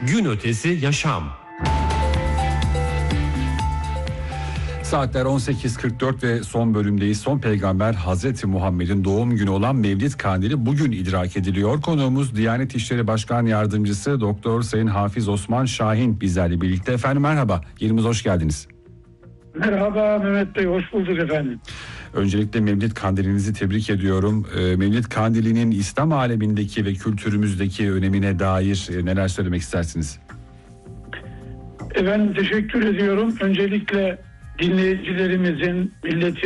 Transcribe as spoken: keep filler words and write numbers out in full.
Gün ötesi yaşam. Saatler on sekiz kırk dört ve son bölümdeyiz. Son peygamber Hazreti Muhammed'in doğum günü olan Mevlid Kandili bugün idrak ediliyor. Konuğumuz Diyanet İşleri Başkan Yardımcısı Doktor Sayın Hafız Osman Şahin bizlerle birlikte. Efendim merhaba, yerimize hoş geldiniz. Merhaba Mehmet Bey, hoş bulduk efendim. Öncelikle Mevlid Kandilinizi tebrik ediyorum. Ee, Mevlid Kandili'nin İslam alemindeki ve kültürümüzdeki önemine dair e, neler söylemek istersiniz? Efendim teşekkür ediyorum. Öncelikle dinleyicilerimizin, milleti